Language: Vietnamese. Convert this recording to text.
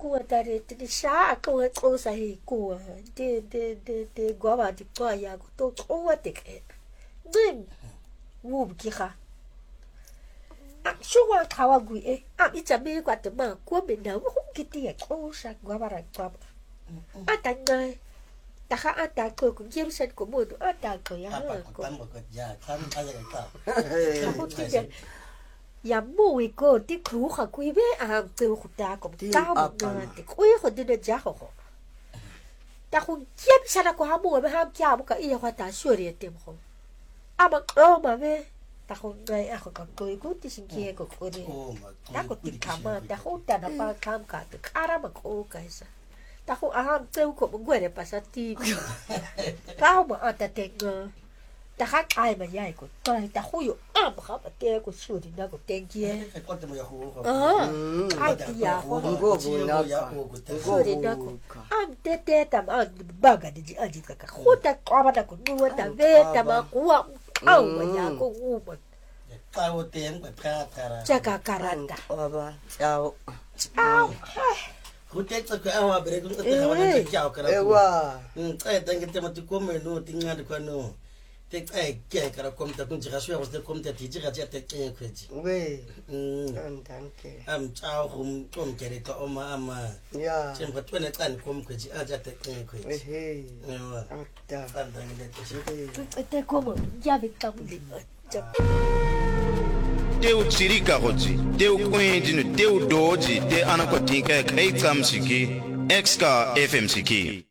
cua ta đi xa cua cua sai cua de guava de toia to cua de que nem ngu ki kha số qua tháo gửi ấy ít chả biết qua tụi mà qua bên nào cũng cái tiền ô sa qua bà qua ta ngay ta khá ta cười cũng chiếm sân của mùa nữa ta cười á không chỉ vậy ya mùi cô tí khú khả quý bé từ khúc ta cũng cao một người thì quý khổ đi đến giá khổ ta không chiếm sân của ham mùi mà ham chào một cái ý hoa ta sửa đi tìm không mà đâu mà về ta không ngay không còn cười cút thì xin kia của cô đi ta có tình cảm mà ta không ta đã bao tham cả từ khá ra mà cô cái sao ta không kêu của một người để bà sát tim cao mà ta tên ngờ ta khác ai mà dạy của tôi ta không hiểu mà không mà kêu của sửa thì nó của tên kia ai thì giờ không có sửa thì nó của tê tạm bao cái gì gì cả không ta qua mà ta cũng nuôi ta về ta mà cũng mà giờ cũng ngu mà tao tiếng của ta chắc cả caranta chào ku tek ta ko awa bere ku ta ka wala chao kara ewa ta ta ke ma tu ko me no tinga de ko no tek ai ke kara kom ta kun jira suya wasta kom ta ti jira ja tek ke ko ji we danke am chao hum kom kere ka oma ama ya chen ko tone tan kom ko ji a ja tek ke ko ji ewa ta tan dan de ti te como ya vi tam li Teu tsirika hoji, teu kwenjinu, teu doji, te anako tinka kai tam siki, XK FM siki.